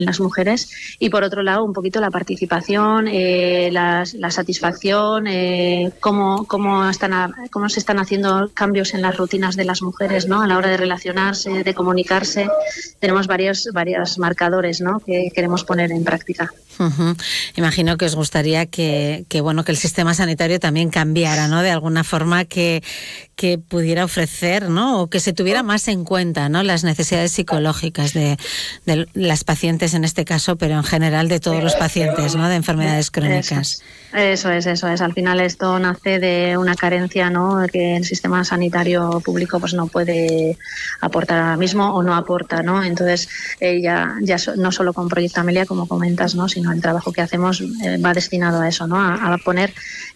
las mujeres, y por otro lado un poquito la participación, la satisfacción, cómo se están haciendo cambios en las rutinas de las mujeres, ¿no? A la hora de relacionarse, de comunicarse. Tenemos varios marcadores, ¿no? Que queremos poner en práctica. Uh-huh. Imagino que os gustaría que el sistema sanitario también cambiara, ¿no? De alguna forma que pudiera ofrecer, ¿no? O que se tuviera más en cuenta, ¿no? Las necesidades psicológicas de las pacientes en este caso, pero en general de todos los pacientes, ¿no? De enfermedades crónicas. Eso es. Al final esto nace de una carencia, ¿no? Que el sistema sanitario público pues no puede aportar ahora mismo o no aporta, ¿no? Entonces ya no solo con Proyecto Amelia, como comentas, ¿no? Sino el trabajo que hacemos va destinado a eso, ¿no? A poner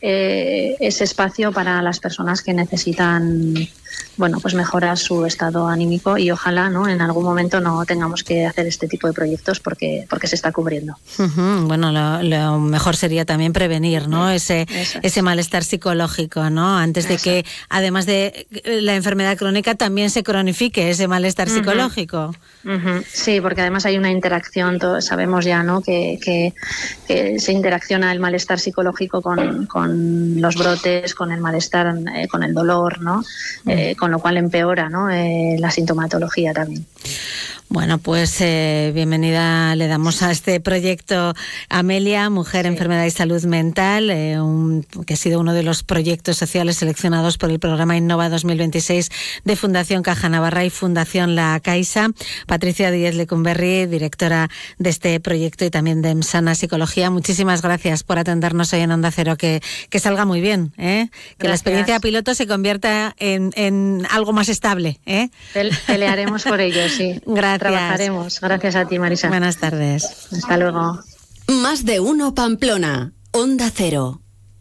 ese espacio para las personas que necesitan, bueno, pues mejorar su estado anímico, y ojalá, ¿no? En algún momento no tengamos que hacer este tipo de proyectos porque se está cubriendo. Uh-huh. Bueno, lo mejor sería también prevenir, ¿no? Ese malestar psicológico, ¿no? Antes de que, además de la enfermedad crónica, también se cronifique ese malestar psicológico. Uh-huh. Sí, porque además hay una interacción, sabemos ya, ¿no? Que se interacciona el malestar psicológico con los brotes, con el malestar, con el dolor, ¿no? Con lo cual empeora, ¿no? La sintomatología también. Bueno, pues bienvenida le damos a este proyecto Amelia, Mujer, Enfermedad y Salud Mental, que ha sido uno de los proyectos sociales seleccionados por el programa Innova 2026 de Fundación Caja Navarra y Fundación La Caixa. Patricia Díez Lecumberri, directora de este proyecto y también de Emsana Psicología. Muchísimas gracias por atendernos hoy en Onda Cero, que salga muy bien, ¿eh? Que gracias. La experiencia piloto se convierta en algo más estable, ¿eh? Pelearemos por ello, sí. Gracias. Trabajaremos. Gracias a ti, Marisa. Buenas tardes. Hasta luego. Más de uno Pamplona. Onda Cero.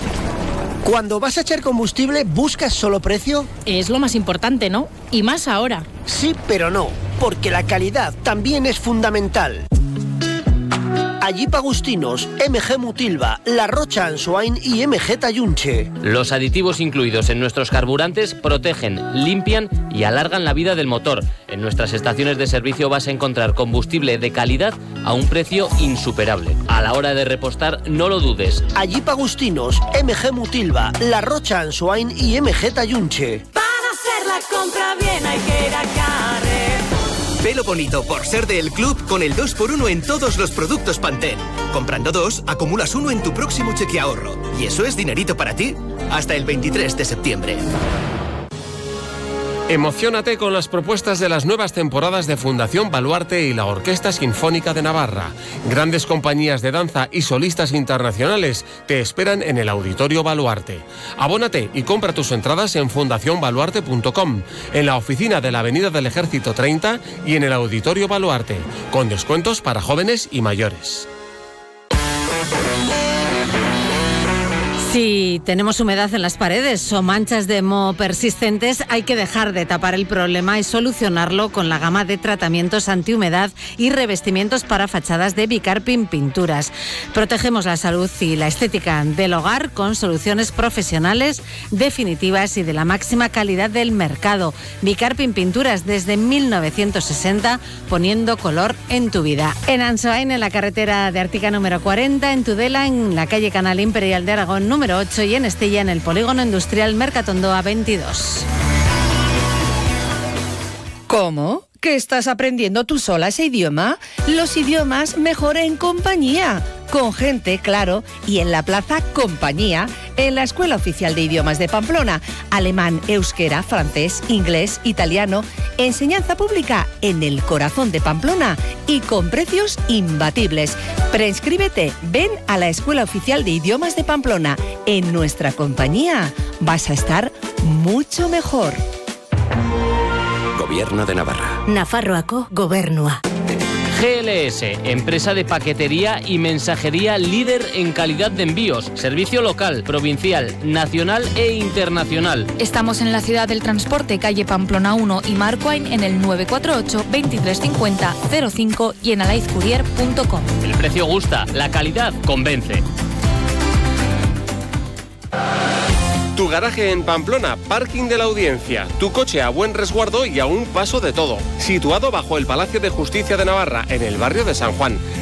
Cuando vas a echar combustible, ¿buscas solo precio? Es lo más importante, ¿no? Y más ahora. Sí, pero no, porque la calidad también es fundamental. Allí Agustinos, MG Mutilva, La Rocha Ansoain y MG Tallunche. Los aditivos incluidos en nuestros carburantes protegen, limpian y alargan la vida del motor. En nuestras estaciones de servicio vas a encontrar combustible de calidad a un precio insuperable. A la hora de repostar, no lo dudes. Allí Agustinos, MG Mutilva, La Rocha Ansoain y MG Tallunche. Para hacer la compra bien hay que ir a Carrefour. Pelo bonito por ser del club con el 2x1 en todos los productos Pantene. Comprando 2, acumulas 1 en tu próximo cheque ahorro. ¿Y eso es dinerito para ti? Hasta el 23 de septiembre. Emociónate con las propuestas de las nuevas temporadas de Fundación Baluarte y la Orquesta Sinfónica de Navarra. Grandes compañías de danza y solistas internacionales te esperan en el Auditorio Baluarte. Abónate y compra tus entradas en fundacionbaluarte.com, en la oficina de la Avenida del Ejército 30 y en el Auditorio Baluarte, con descuentos para jóvenes y mayores. Si tenemos humedad en las paredes o manchas de moho persistentes, hay que dejar de tapar el problema y solucionarlo con la gama de tratamientos antihumedad y revestimientos para fachadas de Bicarpin Pinturas. Protegemos la salud y la estética del hogar con soluciones profesionales, definitivas y de la máxima calidad del mercado. Bicarpin Pinturas, desde 1960, poniendo color en tu vida. En Ansoain, en la carretera de Ártica número 40, en Tudela, en la calle Canal Imperial de Aragón número 8 y en Estella, en el polígono industrial Mercatondoa 22. ¿Cómo? ¿Que estás aprendiendo tú sola ese idioma? Los idiomas mejor en compañía. Con gente, claro, y en la Plaza Compañía, en la Escuela Oficial de Idiomas de Pamplona. Alemán, euskera, francés, inglés, italiano. Enseñanza pública en el corazón de Pamplona y con precios imbatibles. Preinscríbete, ven a la Escuela Oficial de Idiomas de Pamplona. En nuestra compañía vas a estar mucho mejor. Gobierno de Navarra. Nafarroako Gobernua. GLS, empresa de paquetería y mensajería líder en calidad de envíos, servicio local, provincial, nacional e internacional. Estamos en la ciudad del transporte, calle Pamplona 1 y Marcoain, en el 948 2350 05 y en alaizcourier.com. El precio gusta, la calidad convence. Tu garaje en Pamplona, parking de la Audiencia. Tu coche a buen resguardo y a un paso de todo. Situado bajo el Palacio de Justicia de Navarra, en el barrio de San Juan.